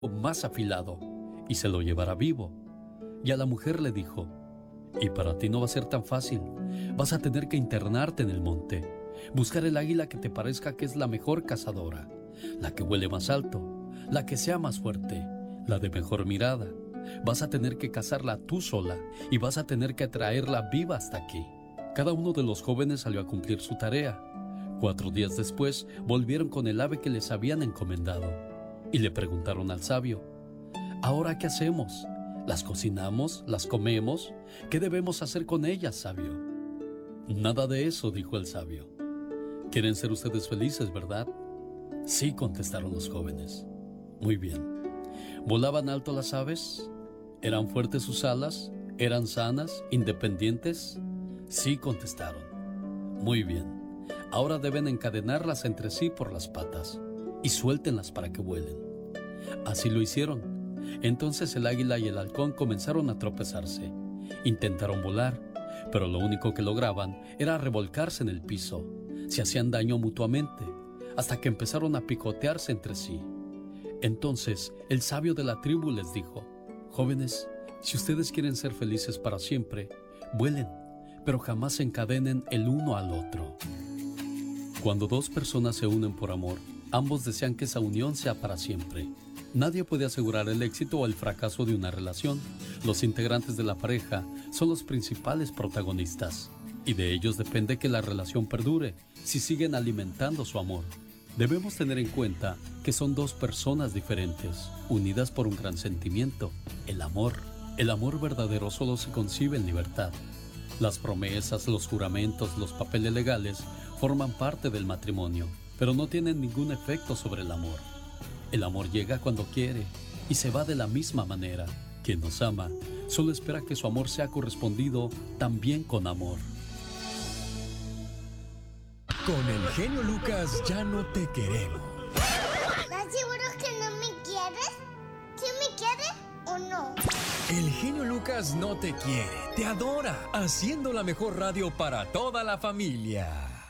más afilado y se lo llevará vivo. Y a la mujer le dijo: y para ti no va a ser tan fácil. Vas a tener que internarte en el monte, buscar el águila que te parezca que es la mejor cazadora, la que vuele más alto, la que sea más fuerte, la de mejor mirada. Vas a tener que cazarla tú sola y vas a tener que traerla viva hasta aquí. Cada uno de los jóvenes salió a cumplir su tarea. 4 días después volvieron con el ave que les habían encomendado y le preguntaron al sabio: ¿ahora qué hacemos? ¿Las cocinamos? ¿Las comemos? ¿Qué debemos hacer con ellas, sabio? Nada de eso, dijo el sabio. ¿Quieren ser ustedes felices, verdad? Sí, contestaron los jóvenes. Muy bien. ¿Volaban alto las aves? ¿Eran fuertes sus alas? ¿Eran sanas, independientes? Sí, contestaron. Muy bien. Ahora deben encadenarlas entre sí por las patas y suéltenlas para que vuelen. Así lo hicieron. Entonces el águila y el halcón comenzaron a tropezarse. Intentaron volar, pero lo único que lograban era revolcarse en el piso. Se hacían daño mutuamente, hasta que empezaron a picotearse entre sí. Entonces el sabio de la tribu les dijo: jóvenes, si ustedes quieren ser felices para siempre, vuelen, pero jamás se encadenen el uno al otro. Cuando 2 personas se unen por amor, ambos desean que esa unión sea para siempre. Nadie puede asegurar el éxito o el fracaso de una relación. Los integrantes de la pareja son los principales protagonistas, y de ellos depende que la relación perdure si siguen alimentando su amor. Debemos tener en cuenta que son 2 personas diferentes, unidas por un gran sentimiento, el amor. El amor verdadero solo se concibe en libertad. Las promesas, los juramentos, los papeles legales forman parte del matrimonio, pero no tienen ningún efecto sobre el amor. El amor llega cuando quiere y se va de la misma manera. Quien nos ama solo espera que su amor sea correspondido también con amor. Con el genio Lucas ya no te queremos. ¿Estás seguro que no me quieres? ¿Sí me quieres o no? El genio Lucas no te quiere, te adora, haciendo la mejor radio para toda la familia.